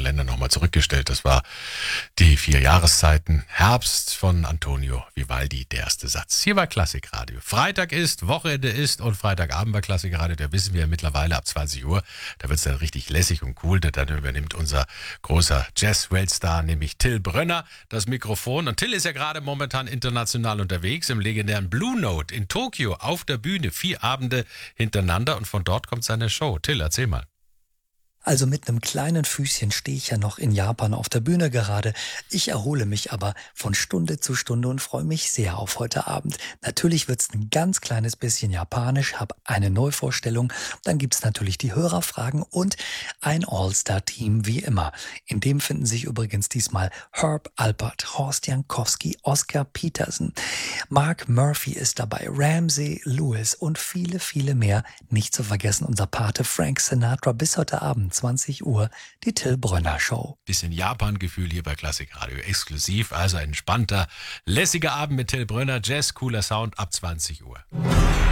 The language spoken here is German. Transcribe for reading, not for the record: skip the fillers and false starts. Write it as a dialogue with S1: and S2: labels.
S1: Kalender nochmal zurückgestellt. Das war die 4 Jahreszeiten. Herbst von Antonio Vivaldi, der erste Satz. Hier war Klassikradio. Freitag ist, Wochenende ist und Freitagabend bei Klassikradio, da wissen wir ja mittlerweile ab 20 Uhr. Da wird es dann richtig lässig und cool. Dann übernimmt unser großer Jazz-Weltstar, nämlich Till Brönner, das Mikrofon. Und Till ist ja gerade momentan international unterwegs im legendären Blue Note in Tokio auf der Bühne. 4 Abende hintereinander und von dort kommt seine Show. Till, erzähl mal.
S2: Also mit einem kleinen Füßchen stehe ich ja noch in Japan auf der Bühne gerade. Ich erhole mich aber von Stunde zu Stunde und freue mich sehr auf heute Abend. Natürlich wird's ein ganz kleines bisschen japanisch, habe eine Neuvorstellung. Dann gibt's natürlich die Hörerfragen und ein All-Star-Team wie immer. In dem finden sich übrigens diesmal Herb Alpert, Horst Jankowski, Oscar Peterson. Mark Murphy ist dabei, Ramsey Lewis und viele, viele mehr. Nicht zu vergessen unser Pate Frank Sinatra bis heute Abend. 20 Uhr, die Till Brönner Show.
S1: Bisschen Japan-Gefühl hier bei Klassikradio exklusiv, also ein entspannter, lässiger Abend mit Till Brönner, Jazz, cooler Sound ab 20 Uhr.